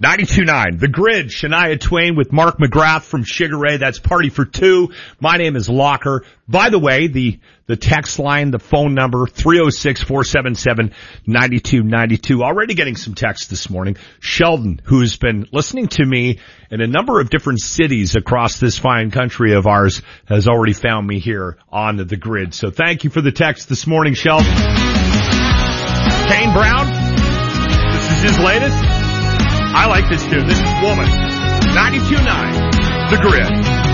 92.9, The Grid, Shania Twain with Mark McGrath from Sugar Ray. That's Party for Two. My name is Locker. By the way, the text line, the phone number, 306-477-9292. Already getting some texts this morning. Sheldon, who's been listening to me in a number of different cities across this fine country of ours, has already found me here on The Grid. So thank you for the text this morning, Sheldon. Kane Brown, this is his latest. I like this tune. This is Woman. 92.9, The Grid.